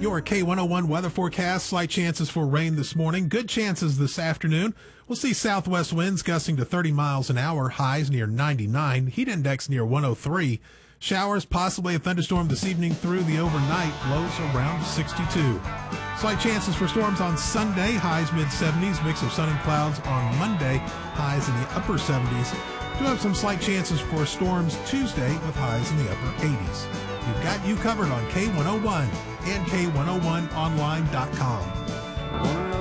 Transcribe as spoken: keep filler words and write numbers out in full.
Your K one oh one weather forecast. Slight chances for rain this morning. Good chances this afternoon. We'll see southwest winds gusting to thirty miles an hour. Highs near ninety-nine. Heat index near one oh three. Showers, possibly a thunderstorm this evening through the overnight. Lows around sixty-two. Slight chances for storms on Sunday. Highs mid seventies. Mix of sun and clouds on Monday. Highs in the upper seventies. Do have some slight chances for storms Tuesday with highs in the upper eighties. We've got you covered on K one oh one and K one oh one online dot com.